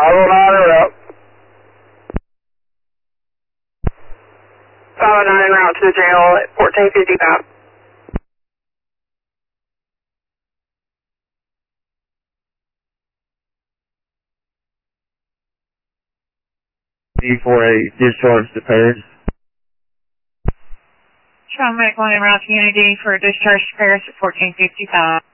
Auto 9 are up. 509 en route to the jail at 1455. For a discharge to Paris. Strong Medical en route to Unity for a discharge to Paris at 1455.